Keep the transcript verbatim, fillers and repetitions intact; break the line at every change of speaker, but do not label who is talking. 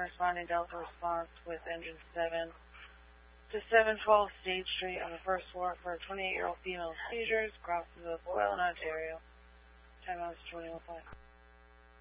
responding Delta response with engine seven to seven twelve State Street on the first floor for a twenty-eight-year-old female seizures, crosses of Oil in Ontario. Time out is twenty-one five.